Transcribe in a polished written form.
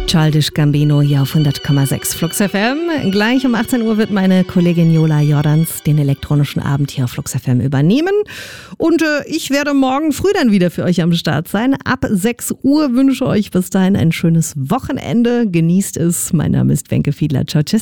Childish Gambino hier auf 100,6 Flux FM. Gleich um 18 Uhr wird meine Kollegin Jola Jordans den elektronischen Abend hier auf Flux FM übernehmen. Und ich werde morgen früh dann wieder für euch am Start sein. Ab 6 Uhr wünsche euch bis dahin ein schönes Wochenende. Genießt es. Mein Name ist Wenke Fiedler. Ciao, tschüss.